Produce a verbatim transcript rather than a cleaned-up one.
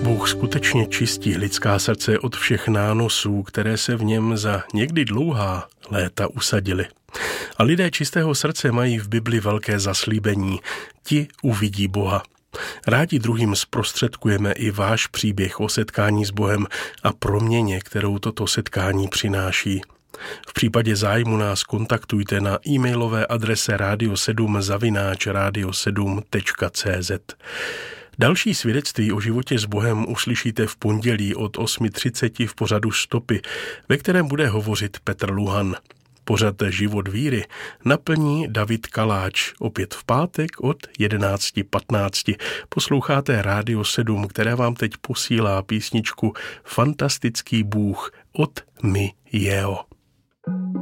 Bůh skutečně čistí lidská srdce od všech nánosů, které se v něm za někdy dlouhá léta usadily. A lidé čistého srdce mají v Bibli velké zaslíbení. Ti uvidí Boha. Rádi druhým zprostředkujeme i váš příběh o setkání s Bohem a proměně, kterou toto setkání přináší. V případě zájmu nás kontaktujte na e-mailové adrese radio sedm zavináč radio sedm tečka cé zet. Další svědectví o životě s Bohem uslyšíte v pondělí od osm třicet v pořadu Stopy, ve kterém bude hovořit Petr Luhan. Pořad Život víry naplní David Kaláč opět v pátek od jedenáct patnáct. Posloucháte Rádio sedm, které vám teď posílá písničku Fantastický Bůh od My Jeho.